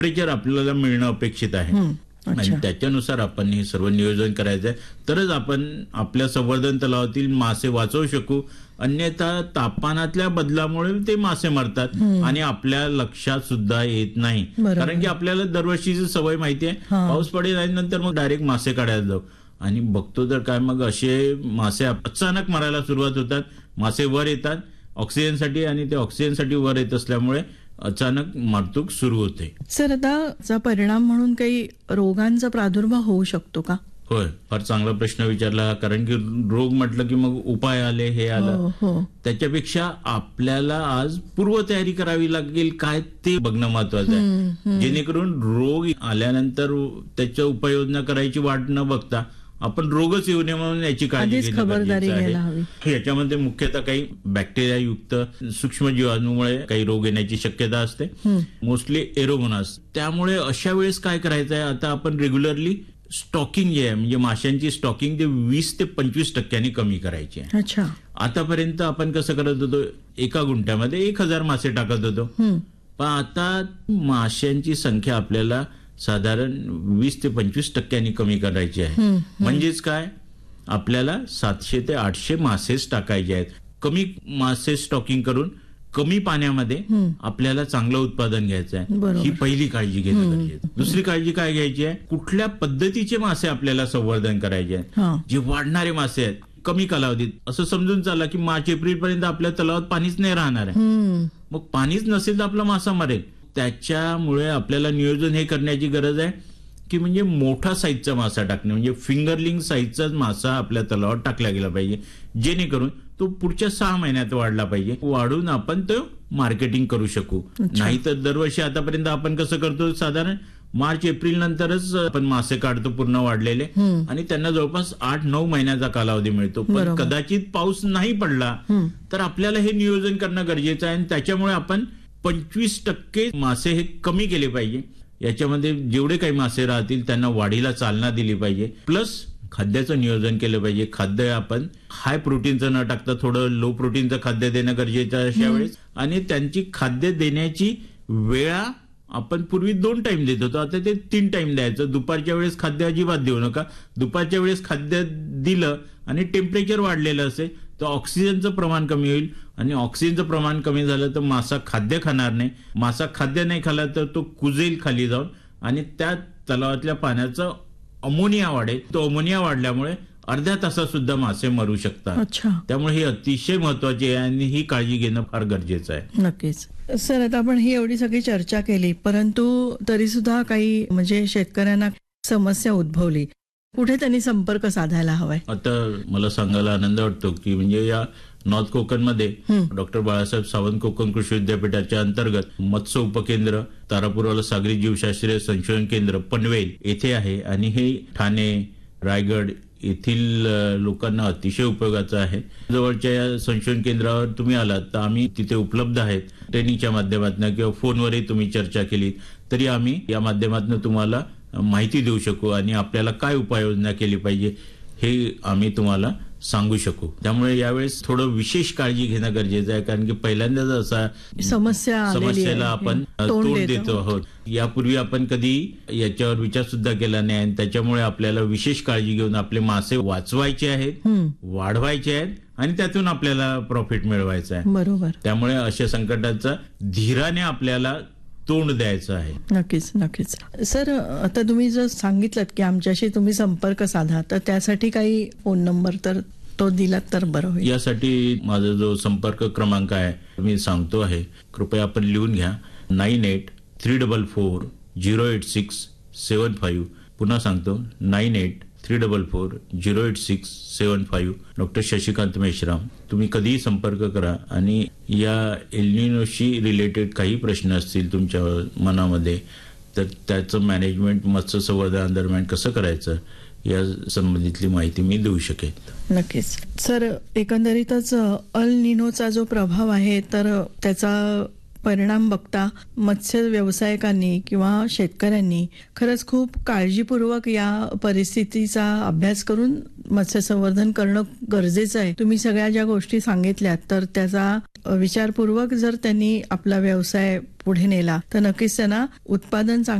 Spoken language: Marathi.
टेम्परेचर आपल्याला मिळणं अपेक्षित आहे आणि त्याच्यानुसार आपण हे सर्व नियोजन करायचं आहे, तरच आपण आपल्या संवर्धन तलावातील मासे वाचवू शकू. अन्यथा तापमानातल्या बदलामुळे ते मासे मरतात आणि आपल्या लक्षात सुद्धा येत नाही. कारण की आपल्याला दरवर्षीची सवय माहिती आहे, पाऊस पडेल आणि नंतर मग डायरेक्ट मासे काढायला जाऊ आणि बघतो तर काय, मग असे मासे अचानक मरायला सुरुवात होतात. मासे वर येतात ऑक्सिजनसाठी आणि ते ऑक्सिजनसाठी वर येत असल्यामुळे अचानक मरतूक सुरू होते. सर, आता परिणाम म्हणून काही रोगांचा प्रादुर्भाव होऊ शकतो का? होय, फार चांगला प्रश्न विचारला. कारण की रोग म्हटलं की मग उपाय आले, हे आलं. त्याच्यापेक्षा आपल्याला आज पूर्वतयारी करावी लागेल, काय ते बघणं महत्वाचं आहे. जेणेकरून रोग आल्यानंतर त्याच्या उपाययोजना करायची वाट न बघता आपण रोगच येऊ नये म्हणून याची काळजी खबरदारी घ्यायला हवी. याच्यामध्ये मुख्यतः काही बॅक्टेरिया युक्त सूक्ष्म जीवाणूमुळे काही रोग येण्याची शक्यता असते, मोस्टली एरोमोनास. त्यामुळे अशा वेळेस काय करायचं आहे, आता आपण रेग्युलरली स्टॉकिंग जे आहे म्हणजे माशांची स्टॉकिंग ते 20 ते 25% कमी करायची आहे. अच्छा. आतापर्यंत आपण कसं करत होतो, एका गुंठ्यामध्ये 1000 मासे टाकत होतो. पण आता माशांची संख्या आपल्याला साधारण 20 ते 25% कमी करायची आहे. म्हणजेच काय, आपल्याला 700 ते 800 मासेच टाकायचे आहेत. कमी मासे स्टॉकिंग करून कमी पाण्यामध्ये आपल्याला चांगलं उत्पादन घ्यायचं आहे. ही पहिली काळजी घेणं गरजेचं. दुसरी काळजी काय घ्यायची आहे, कुठल्या पद्धतीचे मासे आपल्याला संवर्धन करायचे आहेत. जे वाढणारे मासे आहेत कमी कालावधीत, असं समजून चालला की मार्च एप्रिल पर्यंत आपल्या तलावात पाणीच नाही राहणार आहे. मग पाणीच नसेल तर आपला मासा मरेल. त्याच्यामुळे आपल्याला नियोजन हे करण्याची गरज आहे की म्हणजे मोठा साईजचा मासा टाकणे, म्हणजे फिंगरलिंग साईजचाच मासा आपल्या तलावात टाकला गेला पाहिजे, जेणेकरून तो पुढच्या 6 महिन्यात वाढला पाहिजे. वाढून आपण तो मार्केटिंग करू शकू. नाहीतर दरवर्षी आतापर्यंत आपण कसं करतो, साधारण मार्च एप्रिल नंतरच आपण मासे काढतो पूर्ण वाढलेले आणि त्यांना जवळपास 8-9 महिन्याचा कालावधी मिळतो. पण कदाचित पाऊस नाही पडला तर आपल्याला हे नियोजन करणं गरजेचं आहे आणि त्याच्यामुळे आपण 25% मासे हे कमी केले पाहिजे. याच्यामध्ये जेवढे काही मासे राहतील त्यांना वाढीला चालना दिली पाहिजे. प्लस खाद्याचं नियोजन केलं पाहिजे. खाद्य आपण हाय प्रोटीनचं न टाकता थोडं लो प्रोटीनचं खाद्य देणं गरजेचं आहे अशा वेळेस. आणि त्यांची खाद्य देण्याची वेळा आपण पूर्वी 2 टाइम देत होतो, आता ते 3 टाइम द्यायचं. दुपारच्या वेळेस खाद्य अजिबात देऊ नका. दुपारच्या वेळेस खाद्य दिलं आणि टेम्परेचर वाढलेलं असेल तर ऑक्सिजनचं प्रमाण कमी होईल आणि ऑक्सिजनचं प्रमाण कमी झालं तर मासा खाद्य खाणार नाही. मासा खाद्य नाही खाला तर तो कुजेल खाली जाऊन आणि त्या तलावातल्या पाण्याचं अमोनिया वाढेल. तो अमोनिया वाढल्यामुळे अर्ध्या तासात सुद्धा मासे मरू शकतात. त्यामुळे हे अतिशय महत्वाचे आहे आणि ही काळजी घेणं फार गरजेचं आहे. नक्कीच. सर, आता आपण ही एवढी सगळी चर्चा केली, परंतु तरी सुद्धा काही म्हणजे शेतकऱ्यांना समस्या उद्भवली, कुठे त्यांनी संपर्क साधायला हवाय? आता मला सांगायला आनंद वाटतो की म्हणजे या नॉर्थ कोकण मध्ये डॉक्टर बाळासाहेब सावंत कोकण कृषी विद्यापीठाच्या अंतर्गत मत्स्य उपकेंद्र, तारापूरवाला सागरी जीवशास्त्रीय संशोधन केंद्र पनवेल येथे आहे आणि हे ठाणे, रायगड येथील लोकांना अतिशय उपयोगाचं आहे. जवळच्या या संशोधन केंद्रावर तुम्ही आलात तर आम्ही तिथे उपलब्ध आहेत. ट्रेनिंगच्या माध्यमातून किंवा फोनवरही तुम्ही चर्चा केली तरी आम्ही या माध्यमातून तुम्हाला माहिती देऊ शकू आणि आपल्याला काय उपाययोजना केली पाहिजे हे आम्ही तुम्हाला सांगू शकू. त्यामुळे यावेळेस थोडं विशेष काळजी घेणं गरजेचं आहे, कारण की पहिल्यांदाच असा समस्येला आपण तोंड देतो आहोत. यापूर्वी आपण कधी याच्यावर विचार सुद्धा केला नाही आणि त्याच्यामुळे आपल्याला विशेष काळजी घेऊन आपले मासे वाचवायचे आहेत, वाढवायचे आहेत आणि त्यातून आपल्याला प्रॉफिट मिळवायचं आहे. बरोबर. त्यामुळे अशा संकटाचा धीराने आपल्याला तोंड द्यायचं आहे. नक्कीच नक्कीच. सर, आता तुम्ही जर सांगितलं की आमच्याशी तुम्ही संपर्क साधा, तर त्यासाठी काही फोन नंबर तर तो दिलात तर बरं होईल. यासाठी माझा जो संपर्क क्रमांक आहे मी सांगतो आहे, कृपया आपण लिहून घ्या. 9834408675. पुन्हा सांगतो, 9834408675. डॉक्टर शशिकांत मेश्राम. तुम्ही कधीही संपर्क करा आणि या एल्निनोशी रिलेटेड काही प्रश्न असतील तुमच्या मनामध्ये तर त्याचं मॅनेजमेंट मत्स्य संवर्धनादरम्यान कसं करायचं या संबंधितली माहिती मी देऊ शकेन. नक्कीच. सर, एकंदरीतच अल निनोचा जो प्रभाव आहे तर त्याचा परिणाम बघता मत्स्य व्यावसायिकांनी किंवा शेतकऱ्यांनी खरंच खूप काळजीपूर्वक या परिस्थितीचा अभ्यास करून मत्स्य संवर्धन करणं गरजेचं आहे. तुम्ही सगळ्या ज्या गोष्टी सांगितल्यात तर त्याचा विचारपूर्वक जर त्यांनी आपला व्यवसाय पुढे नेला तर नक्कीच त्यांना उत्पादन